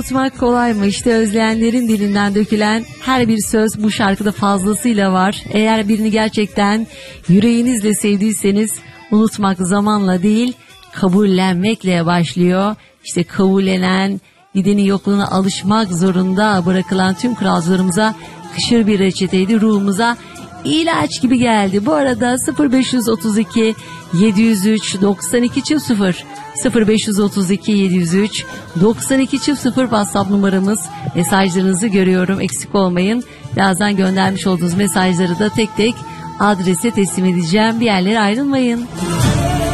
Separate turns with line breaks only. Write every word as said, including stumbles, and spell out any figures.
Unutmak kolay mı? İşte özleyenlerin dilinden dökülen her bir söz bu şarkıda fazlasıyla var. Eğer birini gerçekten yüreğinizle sevdiyseniz unutmak zamanla değil, kabullenmekle başlıyor. İşte kabullenen, gidenin yokluğuna alışmak zorunda bırakılan tüm kralcılarımıza kışır bir reçeteydi, ruhumuza ilaç gibi geldi. Bu arada sıfır beş otuz iki yedi yüz üç doksan iki sıfır sıfır beş otuz iki yedi yüz üç doksan iki sıfır WhatsApp numaramız. Mesajlarınızı görüyorum, eksik olmayın. Birazdan göndermiş olduğunuz mesajları da tek tek adrese teslim edeceğim. Bir yerlere ayrılmayın.